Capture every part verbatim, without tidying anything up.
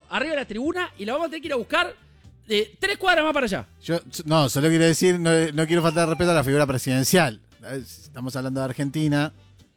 arriba de la tribuna y la vamos a tener que ir a buscar de tres cuadras más para allá. Yo, no, solo quiero decir, no, no quiero faltar de respeto a la figura presidencial. Estamos hablando de Argentina.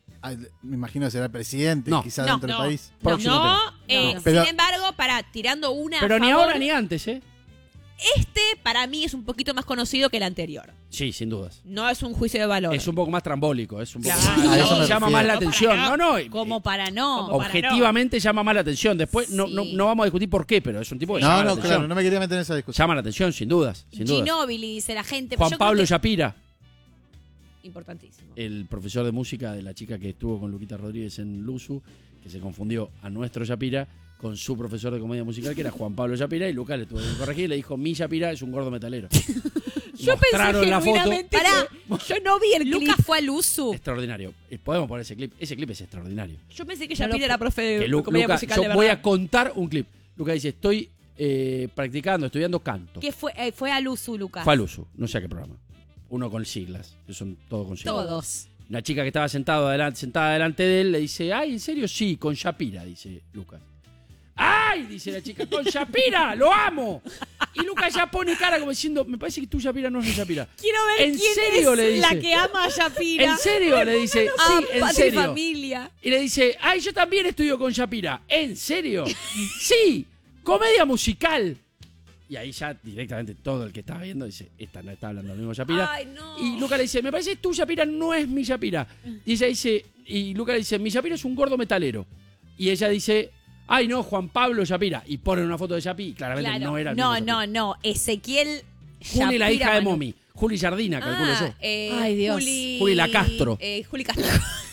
Me imagino que será el presidente, no, quizás no, dentro no, del país. No, Próximo eh, no. Pero, sin embargo, para tirando una. Pero ni favor, ahora ni antes, ¿eh? Este, para mí, es un poquito más conocido que el anterior. Sí, sin dudas. No es un juicio de valor. Es un poco más trambólico, es un poco Claro. más, A eso me llama refiero. más la Como atención. para No, no. y- Como para no. Como para objetivamente llama más la atención. Después no, Sí. no, no vamos a discutir por qué, pero es un tipo que no, llama la no, atención. claro, no me quería meter en esa discusión. Llama la atención, sin dudas. Sin dudas. Ginóbili, dice la gente. Juan Yo Pablo creo que- Yapira, Importantísimo. el profesor de música de la chica que estuvo con Luquita Rodríguez en Luzu, que se confundió a nuestro Yapira con su profesor de comedia musical, que era Juan Pablo Yapira, y Lucas le tuvo que corregir y le dijo, mi Yapira es un gordo metalero. Yo Mostraron pensé la foto. genuinamente Pará, yo no vi el Lucas fue al Luzu. Extraordinario. Eh, Podemos poner ese clip. Ese clip es extraordinario. Yo pensé que No lo Yapira era profe de Que Lu- comedia Luca- musical yo de verdad. voy a contar un clip. Lucas dice, estoy eh, practicando, estudiando canto. ¿Qué fue? Eh, fue al Luzu, Lucas. Fue al uso, no sé a qué programa. Uno con siglas, que son todos con siglas. Todos. Una chica que estaba sentado adelante, sentada delante de él le dice, ay, ¿en serio? Sí, con Shapira, dice Lucas. ¡Ay! Dice la chica, con Shapira, lo amo. Y Lucas ya pone cara como diciendo, me parece que tú Shapira no es mi Shapira. Quiero ver ¿En quién serio? es Le dice. la que ama a Shapira. ¿En serio? Le dice, Ah, sí, en padre y serio. familia. Y le dice, ay, yo también estudio con Shapira. ¿En serio? Sí, comedia musical. Y ahí ya directamente todo el que estaba viendo dice, esta no está hablando lo mismo Shapira. Ay, no. Y Lucas le dice, me parece que tu Shapira no es mi Shapira. Y ella dice, y Lucas le dice, mi Shapira es un gordo metalero. Y ella dice, ay no, Juan Pablo Shapira. Y ponen una foto de Shapi y claramente Claro. no era el No, mismo no, Shapira. no. Ezequiel Juli, la Shapira hija de Manu. Momi. Juli Jardina, calculo Ah, yo. eh, Ay, Dios. Juli, Juli La Castro. Eh, Juli Castro.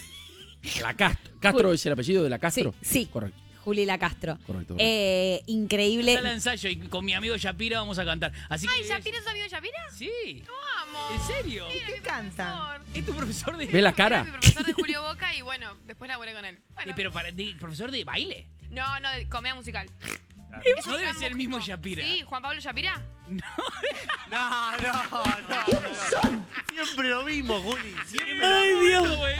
La Castro. ¿Castro es el apellido de la Castro? Sí, sí. Correcto. Juli La Castro. Correcto, correcto. Eh, increíble. Está el ensayo y con mi amigo Shapira vamos a cantar. Así Ay, que ¿Shapira es tu amigo Shapira? Sí. Lo amo. ¿En serio? Sí, ¿Qué mi canta? profesor. ¿Es tu profesor de ¿Ve la Era cara? mi profesor de Julio Boca y bueno, después laburé con él. Bueno, Eh, pero para de- profesor de baile? no, no, de comedia musical. Es No un debe gran ser el mismo músico. Shapira. Sí, Juan Pablo Shapira. No, no, no. Siempre lo mismo, Juli. Siempre Ay, Dios, güey.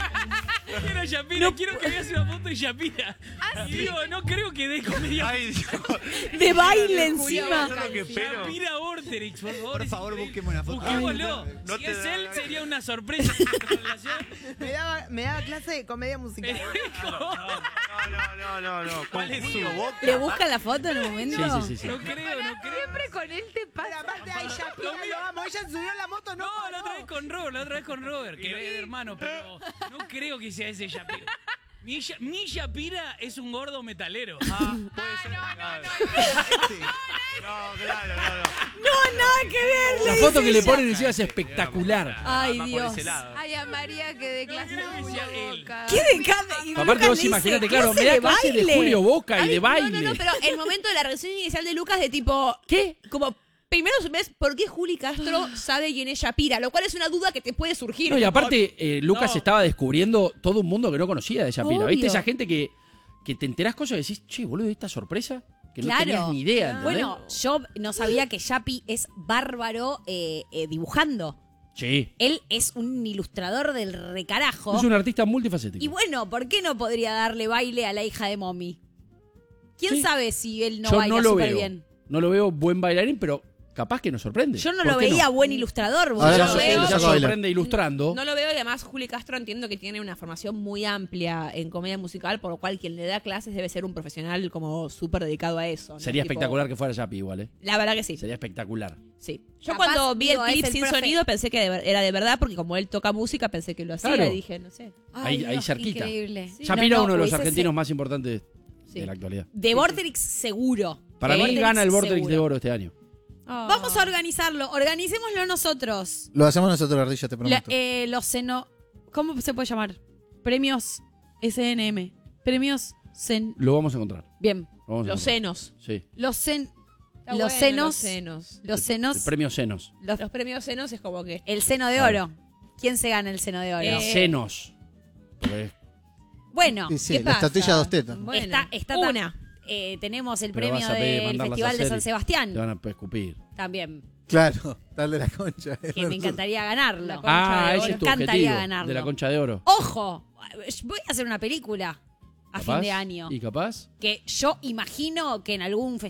Era Shapira. Quiero que veas una foto de Shapira. Ah, Y digo, no creo que dé comedia. Ay, Dios. De baile Julio, encima. eso es lo que espero. Shapira Orterix, por favor. Por es favor, increíble. busquemos una foto. Busquémoslo. Ay, no si te es da él, la- sería una sorpresa en nuestra relación. Me daba, me daba clase de comedia musical. Pero, No, no, no, no, no. ¿Cuál es Julio su? Boca. ¿Le buscan la foto en un momento? Sí, sí, sí, sí. No creo, no creo. Siempre con él te Pero pasa. aparte, ay, Shapira, lo amo. Ella subió la moto, no. No, la otra vez con Robert, la otra vez con Robert, que es hermano, pero no creo que sea ese Shapira. Mi, Sha- mi Shapira es un gordo metalero. Ah, puede ser. no, no, Sí. No, claro, no, no. No, nada que ver. La foto que le ponen encima es espectacular. Ay, Más por Dios. ese lado. Ay, a María que de clase de creo que Julio sea él. Boca. ¿Qué de cada... y Aparte Lucas vos dice, imaginate, ¿qué claro, hace me da de clase de baile? Julio Boca y Ay, de baile. No, no, no, pero el momento de la reacción inicial de Lucas de tipo... ¿Qué? Como... Primero ves por qué Juli Castro sabe quién es Shapira, lo cual es una duda que te puede surgir. No, y aparte, eh, Lucas No. estaba descubriendo todo un mundo que no conocía de Shapira. Obvio. ¿Viste? Esa gente que, que te enterás cosas y decís, che, boludo, esta sorpresa que no Claro. tenías ni idea. ¿entendés? Bueno, yo no sabía que Shapi es bárbaro eh, eh, dibujando. Sí. Él es un ilustrador del recarajo. Es un artista multifacético. Y bueno, ¿por qué no podría darle baile a la hija de Mommy? ¿Quién Sí. sabe si él no Yo baila no lo súper veo. bien? No lo veo buen bailarín, pero capaz que nos sorprende. Yo no ¿Por lo qué veía buen ilustrador. Ahora boludo. Ya, lo so- veo. ya Lo saco a bailar. sorprende ilustrando. No lo veo y además Juli Castro entiendo que tiene una formación muy amplia en comedia musical, por lo cual quien le da clases debe ser un profesional como súper dedicado a eso. ¿no? Sería Tipo, espectacular que fuera Yapi igual, ¿eh? La verdad que sí. Sería espectacular. Sí. Yo Capaz, cuando vi digo, el es clip el sin profe. sonido pensé que de ver- era de verdad, porque como él toca música pensé que lo hacía Claro. y dije, no sé. Ahí- ahí Dios, cerquita. Increíble. Sí. Shapira no, uno de los hubiese argentinos se- más importantes Sí. de la actualidad. De Vorterix seguro. Para De mí Vorterix gana el Vortex seguro. de oro este año. Oh. Vamos a organizarlo, organicémoslo nosotros. Lo hacemos nosotros, Ardilla, te La- prometo. eh, los seno... ¿Cómo se puede llamar? Premios S N M. Premios Sen... Lo vamos a encontrar. Bien. Lo vamos a Los encontrar. senos. Sí. Los sen... Está Los bueno, senos... Los senos. Los senos... El premio Senos. los- Los premios senos es como que... el seno de Claro. oro. ¿Quién se gana el seno de oro? Eh, Senos. Porque es- Bueno, Y sí, ¿qué la pasa? estatuilla dos tetas. Bueno, Está- está tan- una. Eh, tenemos el Pero premio vas a pedir del mandarlas a Festival de hacer San y Sebastián. Te van a escupir. También. Claro, tal de la concha. Que me encantaría ganarlo. Ah, Me ese es tu encantaría objetivo. ganarlo. De la concha de oro. ¡Ojo! Voy a hacer una película a ¿Capaz? fin de año. ¿Y capaz? Que yo imagino que en algún